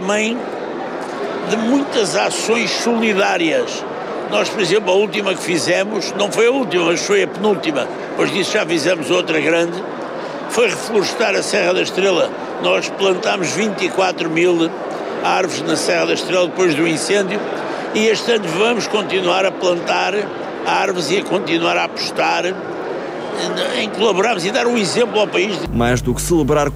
também de muitas ações solidárias. Nós, por exemplo, a última que fizemos, não foi a última, mas foi a penúltima, depois disso já fizemos outra grande, foi reflorestar a Serra da Estrela. Nós plantámos 24.000 árvores na Serra da Estrela depois do incêndio e este ano vamos continuar a plantar árvores e a continuar a apostar em colaborarmos e dar um exemplo ao país. Mais do que celebrar